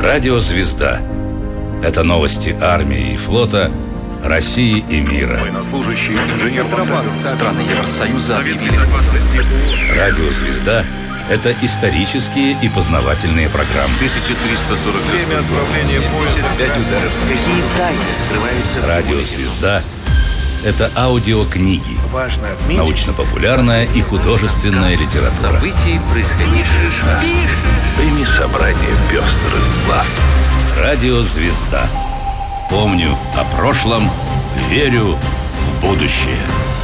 Радио «Звезда». Это новости армии и флота, России и мира. Военнослужащие, инженер страны Евросоюза объявили. Радио «Звезда» — это исторические и познавательные программы. 1340. Время отправления поезда. 5 ударов. Какие тайны скрываются? Радио «Звезда» — это аудиокниги, Важно отметить. научно-популярная и художественная литература. Событий, происходивших. Прими собрание пестрых глав. Радио «Звезда». Помню о прошлом, верю в будущее.